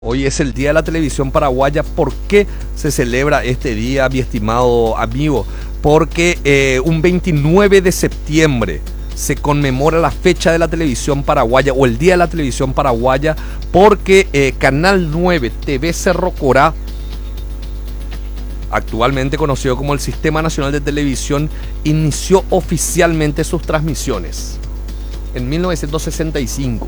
Hoy es el Día de la Televisión Paraguaya. ¿Por qué se celebra este día, mi estimado amigo? Porque un 29 de septiembre se conmemora la fecha de la televisión paraguaya o el Día de la Televisión Paraguaya porque Canal 9 TV Cerro Corá, actualmente conocido como el Sistema Nacional de Televisión, inició oficialmente sus transmisiones en 1965.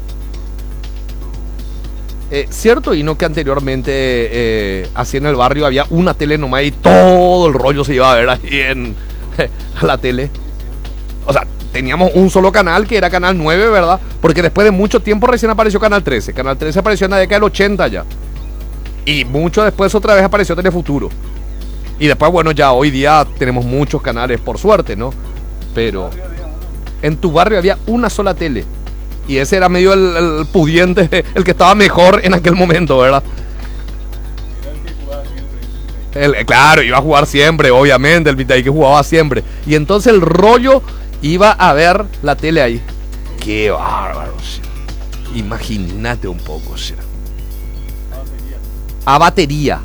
Cierto, y no que anteriormente así en el barrio había una tele nomás y todo el rollo se iba a ver ahí en la tele. O sea, teníamos un solo canal que era Canal 9, ¿verdad? Porque después de mucho tiempo recién apareció Canal 13. Canal 13 apareció en la década del 80 ya. Y mucho después otra vez apareció Telefuturo. Y después, bueno, ya hoy día tenemos muchos canales, por suerte, ¿no? Pero en tu barrio había una sola tele. Y ese era medio el pudiente, el que estaba mejor en aquel momento, ¿verdad? Claro, iba a jugar siempre, obviamente, el Vitaí que jugaba siempre. Y entonces el rollo iba a ver la tele ahí. ¡Qué bárbaro! Imagínate un poco, ¿sí? A batería.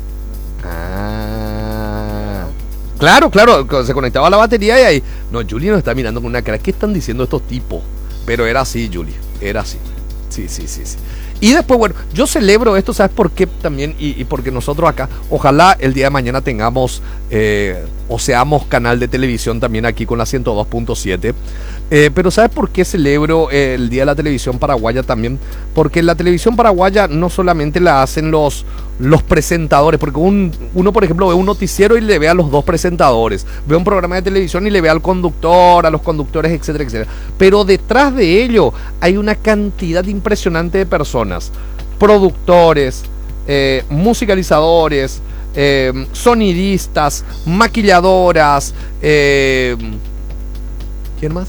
Claro, se conectaba a la batería y ahí. No, Juli nos está mirando con una cara. ¿Qué están diciendo estos tipos? Pero era así, Juli, era así. Sí. Y después, bueno, yo celebro esto, ¿sabes por qué también? Y porque nosotros acá, ojalá el día de mañana tengamos o seamos canal de televisión también aquí con la 102.7. Pero ¿sabes por qué celebro el Día de la Televisión Paraguaya también? Porque la televisión paraguaya no solamente la hacen los presentadores, porque uno, por ejemplo, ve un noticiero y le ve a los dos presentadores, ve un programa de televisión y le ve al conductor, a los conductores, etcétera, etcétera. Pero detrás de ello hay una cantidad impresionante de personas, productores, musicalizadores, sonidistas, maquilladoras, ¿quién más?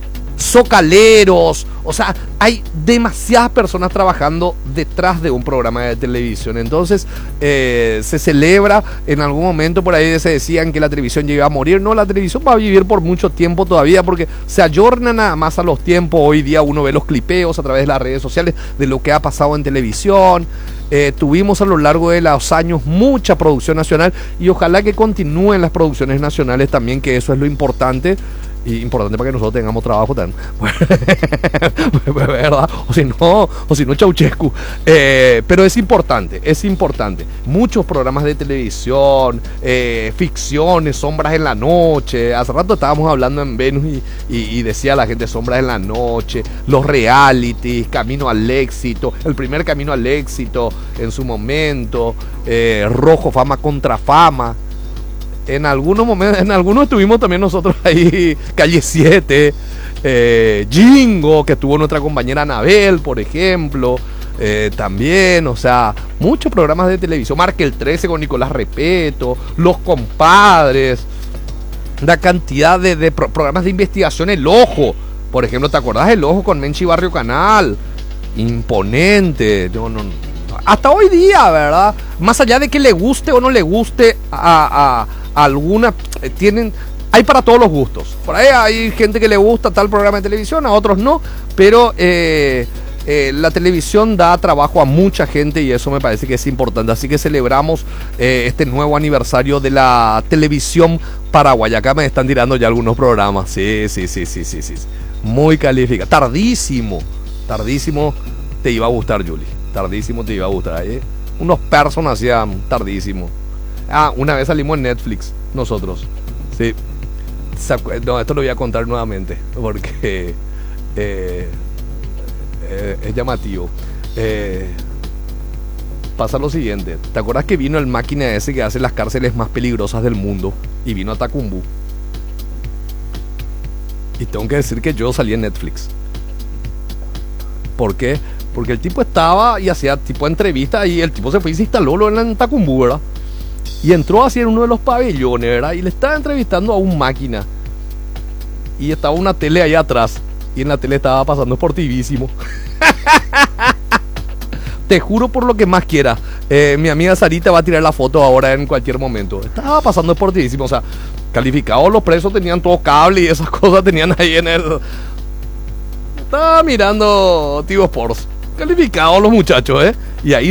Socaleros, o sea, hay demasiadas personas trabajando detrás de un programa de televisión. Entonces se celebra, en algún momento por ahí se decían que la televisión ya iba a morir. No, la televisión va a vivir por mucho tiempo todavía porque se ayorna nada más a los tiempos. Hoy día uno ve los clipeos a través de las redes sociales de lo que ha pasado en televisión. Tuvimos a lo largo de los años mucha producción nacional y ojalá que continúen las producciones nacionales también, que eso es lo importante. Y importante para que nosotros tengamos trabajo también. ¿Verdad? O si no, Ceausescu. Pero es importante. Muchos programas de televisión, ficciones, sombras en la noche. Hace rato estábamos hablando en Venus y decía la gente sombras en la noche, los realities, camino al éxito, el primer camino al éxito en su momento, rojo, fama contra fama. En algunos momentos, en algunos estuvimos también nosotros ahí, Calle 7, Jingo, que estuvo nuestra compañera Anabel, por ejemplo, también, o sea, muchos programas de televisión, Marca el 13 con Nicolás Repeto, Los Compadres, la cantidad de programas de investigación, El Ojo, por ejemplo, ¿te acordás del Ojo con Menchi Barrio Canal? Imponente, no. Hasta hoy día, ¿verdad? Más allá de que le guste o no le guste a alguna, hay para todos los gustos. Por ahí hay gente que le gusta tal programa de televisión, a otros no, pero la televisión da trabajo a mucha gente y eso me parece que es importante. Así que celebramos este nuevo aniversario de la televisión paraguaya. Acá me están tirando ya algunos programas. Sí. Muy calificado. Tardísimo te iba a gustar, Juli. Tardísimo te iba a gustar. Unos personas hacían tardísimo. Una vez salimos en Netflix, nosotros. Sí. No, esto lo voy a contar nuevamente porque es llamativo. Pasa lo siguiente. ¿Te acuerdas que vino el máquina ese que hace las cárceles más peligrosas del mundo? Y vino a Tacumbú. Y tengo que decir que yo salí en Netflix. ¿Por qué? Porque el tipo estaba y hacía tipo entrevista y el tipo se fue y se instaló en Tacumbú, ¿verdad? Y entró así en uno de los pabellones, ¿verdad? Y le estaba entrevistando a un máquina. Y estaba una tele ahí atrás. Y en la tele estaba pasando Sportivísimo. Te juro por lo que más quiera. Mi amiga Sarita va a tirar la foto ahora en cualquier momento. Estaba pasando Sportivísimo. O sea, calificados los presos tenían todo cable y esas cosas tenían ahí en el... Estaba mirando Tigo Sports. Calificados los muchachos, Y ahí